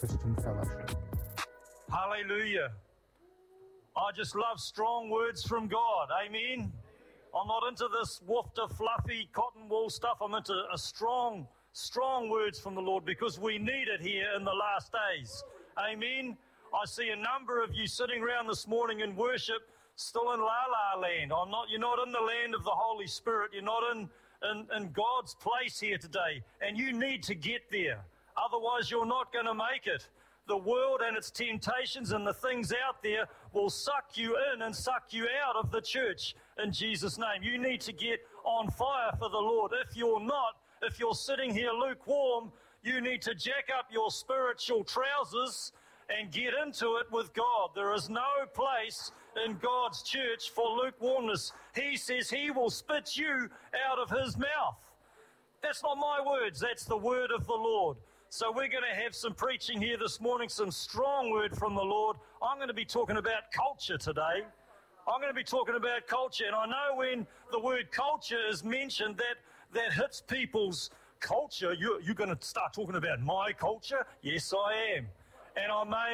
Christian Fellowship. Hallelujah. I just love strong words from God. Amen. I'm not into this woofter, fluffy, cotton wool stuff. I'm into a strong words from the Lord, because we need it here in the last days. Amen. I see a number of you sitting around this morning in worship still in la-la land. You're not in the land of the Holy Spirit. You're not in God's place here today. And you need to get there. Otherwise, you're not going to make it. The world and its temptations and the things out there will suck you in and suck you out of the church in Jesus' name. You need to get on fire for the Lord. If you're sitting here lukewarm, you need to jack up your spiritual trousers and get into it with God. There is no place in God's church for lukewarmness. He says He will spit you out of His mouth. That's not my words, that's the word of the Lord. So we're going to have some preaching here this morning, some strong word from the Lord. I'm going to be talking about culture today. I'm going to be talking about culture. And I know when the word culture is mentioned, that hits people's culture. You're going to start talking about my culture? Yes, I am. And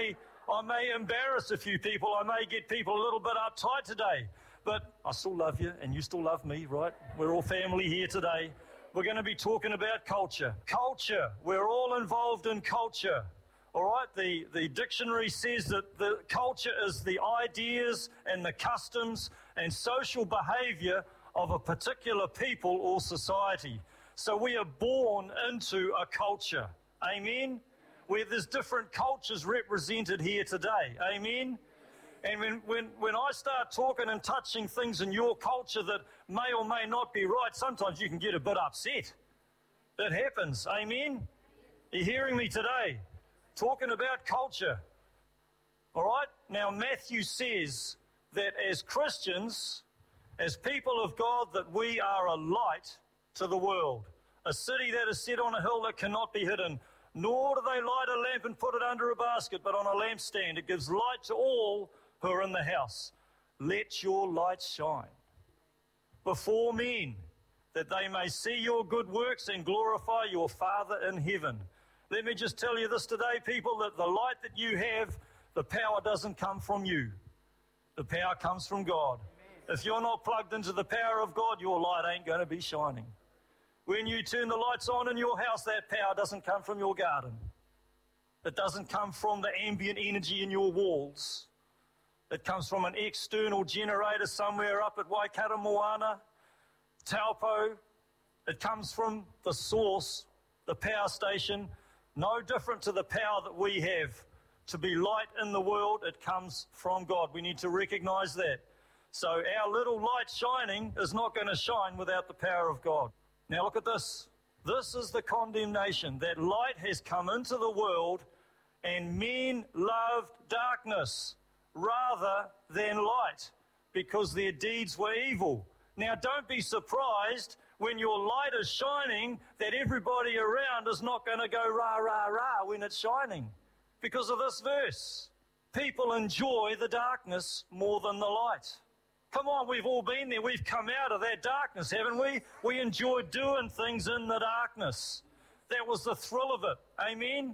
I may embarrass a few people. I may get people a little bit uptight today. But I still love you, and you still love me, right? We're all family here today. We're going to be talking about culture. Culture. We're all involved in culture. All right? The dictionary says that the culture is the ideas and the customs and social behavior of a particular people or society. So we are born into a culture. Amen? Where there's different cultures represented here today. Amen? And when I start talking and touching things in your culture that may or may not be right, sometimes you can get a bit upset. It happens. Amen? Are you hearing me today? Talking about culture. All right? Now, Matthew says that as Christians, as people of God, that we are a light to the world. A city that is set on a hill that cannot be hidden. Nor do they light a lamp and put it under a basket, but on a lampstand. It gives light to all who are in the house. Let your light shine before men, that they may see your good works and glorify your Father in heaven. Let me just tell you this today, people, that the light that you have, the power doesn't come from you. The power comes from God. If you're not plugged into the power of God, your light ain't going to be shining. When you turn the lights on in your house, that power doesn't come from your garden. It doesn't come from the ambient energy in your walls. It comes from an external generator somewhere up at Waikato Moana, Taupo. It comes from the source, the power station, no different to the power that we have to be light in the world. It comes from God. We need to recognize that. So our little light shining is not going to shine without the power of God. Now look at this. This is the condemnation, that light has come into the world and men loved darkness rather than light, because their deeds were evil. Now don't be surprised when your light is shining that everybody around is not going to go rah, rah, rah when it's shining, because of this verse. People enjoy the darkness more than the light. Come on, we've all been there. We've come out of that darkness, haven't we? We enjoyed doing things in the darkness. That was the thrill of it. Amen?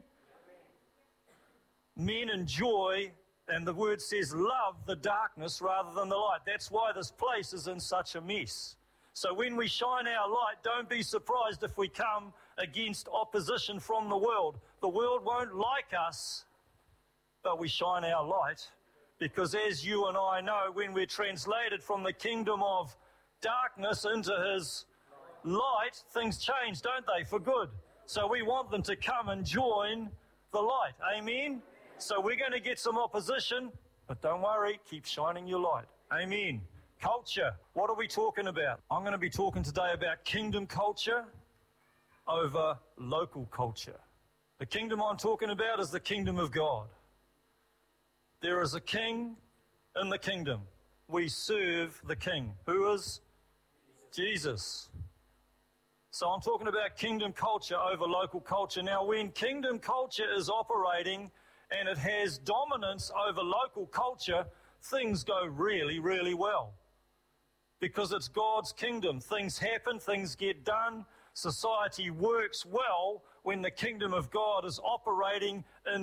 Men enjoy, and the word says love, the darkness rather than the light. That's why this place is in such a mess. So when we shine our light, don't be surprised if we come against opposition from the world. The world won't like us, but we shine our light. Because as you and I know, when we're translated from the kingdom of darkness into His light, things change, don't they, for good? So we want them to come and join the light. Amen? So we're going to get some opposition, but don't worry, keep shining your light. Amen. Culture. What are we talking about? I'm going to be talking today about kingdom culture over local culture. The kingdom I'm talking about is the kingdom of God. There is a king in the kingdom. We serve the king. Who is? Jesus. So I'm talking about kingdom culture over local culture. Now, when kingdom culture is operating and it has dominance over local culture, things go really, really well. Because it's God's kingdom. Things happen, things get done. Society works well when the kingdom of God is operating in